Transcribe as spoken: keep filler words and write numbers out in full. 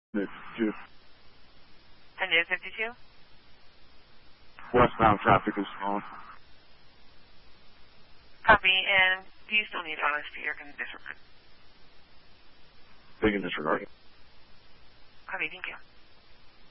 fifty-two. ten days fifty-two? Westbound traffic is slowing. Copy, and do you still need honesty or can disregard? They can disregard. Copy, thank you.